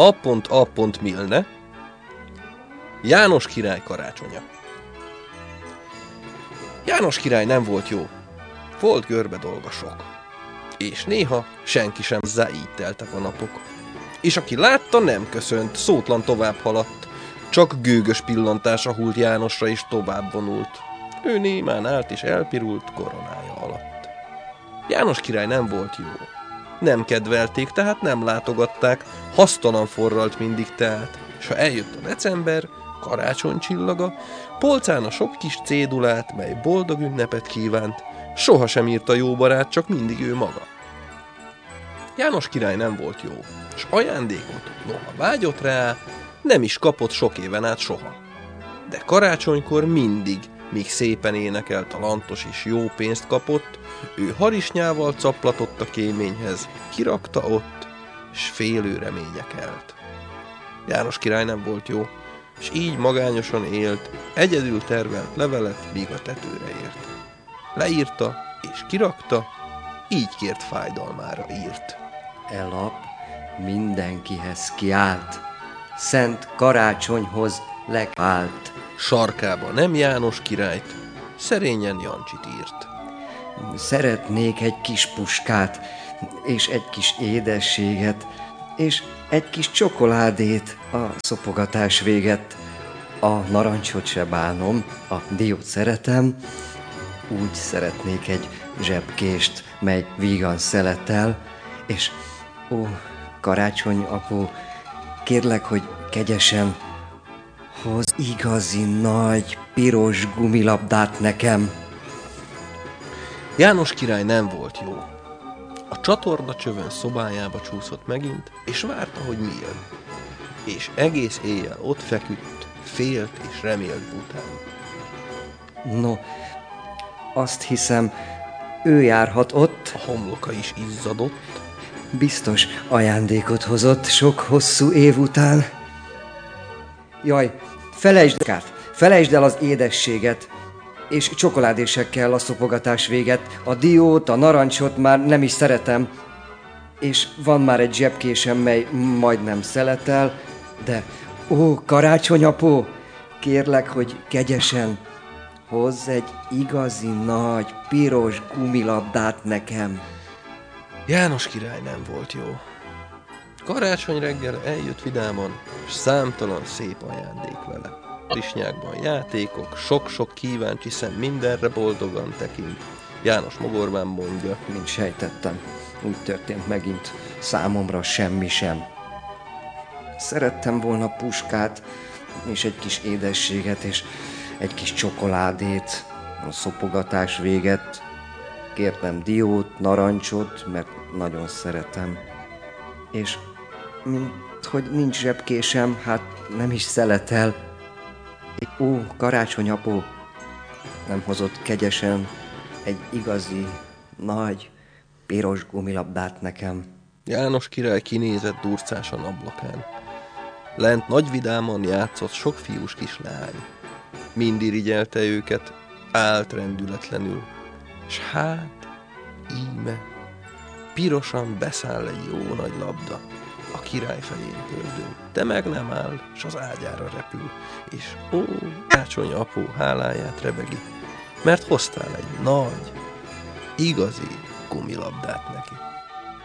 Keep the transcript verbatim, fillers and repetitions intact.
A A. Milne. János király karácsonya. János király nem volt jó. Volt görbe dolga sok. És néha senki sem hozzá, így teltek a napok. És aki látta, nem köszönt, szótlan tovább haladt. Csak gőgös pillantása hult Jánosra, és tovább vonult. Ő némán állt és elpirult koronája alatt. János király nem volt jó. Nem kedvelték, tehát nem látogatták, hasztalan forralt mindig tehát, és ha eljött a december, karácsony csillaga, polcán a sok kis cédulát, mely boldog ünnepet kívánt, sohasem írta jó barát, csak mindig ő maga. János király nem volt jó, s ajándékot, noha vágyott rá, nem is kapott sok éven át soha. De karácsonykor mindig, míg szépen énekelt a lantos és jó pénzt kapott, ő harisnyával caplatott a kéményhez, kirakta ott, s félő reménye kelt. János király nem volt jó, s így magányosan élt, egyedül tervelt levelet, míg a tetőre ért. Leírta és kirakta, így kért fájdalmára írt. E lap mindenkihez kiállt, szent karácsonyhoz legvált. Sarkába nem János királyt, szerényen Jancsit írt. Szeretnék egy kis puskát, és egy kis édességet, és egy kis csokoládét a szopogatás véget. A narancsot se bánom, a diót szeretem, úgy szeretnék egy zsebkést, mely vígan szeletel, és ó, karácsony apu, kérlek, hogy kegyesen hoz igazi nagy, piros gumilabdát nekem. János király nem volt jó. A csatorna csövön szobájába csúszott megint, és várta, hogy mi jön. És egész éjjel ott feküdt, félt és remélt bután. No, azt hiszem, ő járhat ott. A homloka is izzadott. Biztos ajándékot hozott sok hosszú év után. Jaj, felejtsd át, felejtsd el az édességet, és csokoládésekkel a szopogatás véget. A diót, a narancsot már nem is szeretem, és van már egy zsebkésem, mely majdnem szeletel, de ó, karácsonyapó, kérlek, hogy kegyesen hozz egy igazi nagy, piros gumilabdát nekem. János király nem volt jó. Karácsony reggel eljött vidáman, és számtalan szép ajándék vele. Harisnyákban játékok, sok-sok kíváncsi szem mindenre boldogan tekint. János mogorván mondja. Mint sejtettem, úgy történt megint, számomra semmi sem. Szerettem volna puskát, és egy kis édességet, és egy kis csokoládét, a szopogatás véget. Kértem diót, narancsot, mert nagyon szeretem. És mint hogy nincs zsebkésem, hát nem is szeletel. Ó, karácsonyapó, nem hozott kegyesen egy igazi, nagy, piros gumilabdát nekem. János király kinézett durcásan ablakán. Lent nagy vidáman játszott sok fiús kislány. Mind irigyelte őket, állt rendületlenül. S hát, íme, pirosan beszáll egy jó nagy labda a király fején pördül, de meg nem áll, s az ágyára repül, és ó, karácsony apó háláját rebegi, mert hoztál egy nagy, igazi gumilabdát neki.